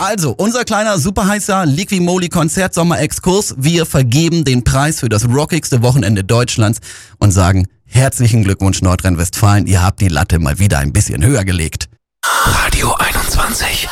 Also, unser kleiner superheißer Liqui-Moly-Konzert-Sommer-Exkurs. Wir vergeben den Preis für das rockigste Wochenende Deutschlands und sagen herzlichen Glückwunsch Nordrhein-Westfalen. Ihr habt die Latte mal wieder ein bisschen höher gelegt. Radio 21.